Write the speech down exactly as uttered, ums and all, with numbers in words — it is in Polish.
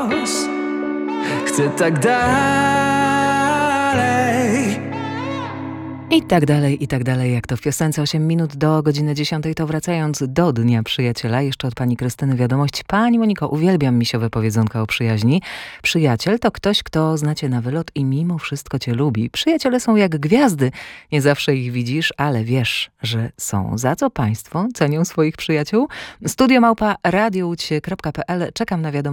los. Chcę tak dalej. I tak dalej, i tak dalej, jak to w piosence. osiem minut do godziny dziesiątej, to wracając do Dnia Przyjaciela, jeszcze od pani Krystyny wiadomość. Pani Moniko, uwielbiam misiowe powiedzonka o przyjaźni. Przyjaciel to ktoś, kto znacie na wylot i mimo wszystko cię lubi. Przyjaciele są jak gwiazdy. Nie zawsze ich widzisz, ale wiesz, że są. Za co państwo cenią swoich przyjaciół? Studio małpa radiouć kropka p l. Czekam na wiadomość.